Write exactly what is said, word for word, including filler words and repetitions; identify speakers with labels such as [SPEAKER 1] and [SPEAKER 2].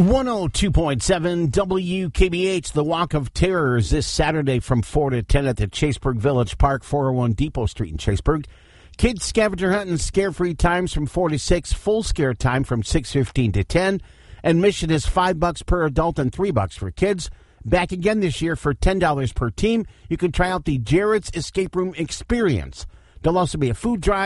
[SPEAKER 1] one oh two point seven W K B H, the Walk of Terrors this Saturday from four to ten at the Chaseburg Village Park, four oh one Depot Street in Chaseburg. Kids scavenger hunt and scare-free times from four to six, full scare time from six fifteen to ten. Admission is five bucks per adult and three bucks for kids. Back again this year for ten dollars per team. You can try out the Jarrett's Escape Room Experience. There'll also be a food drive.